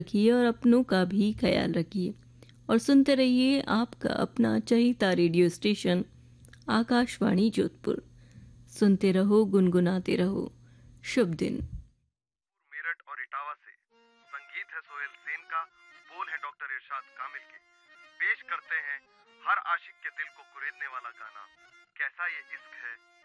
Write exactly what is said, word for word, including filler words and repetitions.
रखिए और अपनों का भी ख्याल रखिए और सुनते रहिए आपका अपना चहीता रेडियो स्टेशन आकाशवाणी जोधपुर। सुनते रहो, गुनगुनाते रहो। शुभ दिन। मेरठ और इटावा से संगीत है सोहेल सेन का, बोल है डॉक्टर इरशाद कामिल के। पेश करते हैं हर आशिक के दिल को कुरेदने वाला गाना, कैसा ये इश्क है।